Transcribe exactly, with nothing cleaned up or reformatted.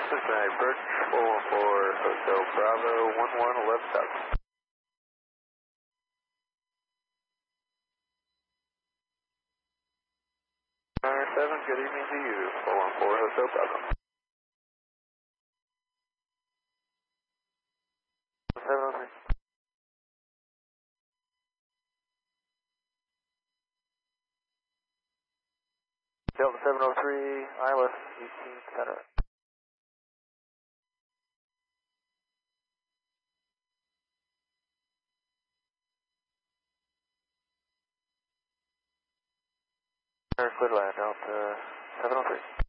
Cincinnati Approach, four one four, Hotel Bravo, one one eleven thousand. nine seven, good evening to you, four one four, Hotel Bravo. seven oh three. Delta seven oh three, I L S eighteen Center. Clear to land, Delta seven oh three.